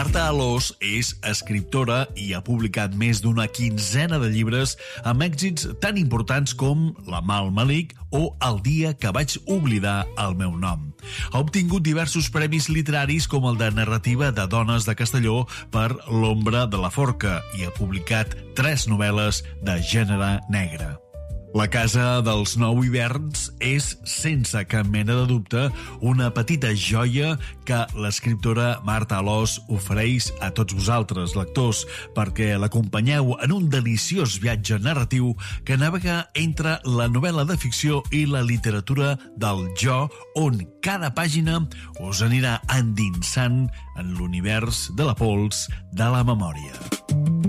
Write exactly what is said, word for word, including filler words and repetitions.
Marta Alòs és escriptora i ha publicat més d'una quinzena de llibres amb èxits tan importants com La Mal Malic o El dia que vaig oblidar el meu nom. Ha obtingut diversos premis literaris com el de narrativa de Dones de Castelló per L'ombra de la forca i ha publicat tres novel·les de gènere negre. La Casa dels Nou Hiverns és, sense cap mena de dubte, una petita joia que l'escriptora Marta Alòs ofereix a tots vosaltres, lectors, perquè l'acompanyeu en un deliciós viatge narratiu que navega entre la novel·la de ficció i la literatura del jo, on cada pàgina us anirà endinsant en l'univers de la pols de la memòria.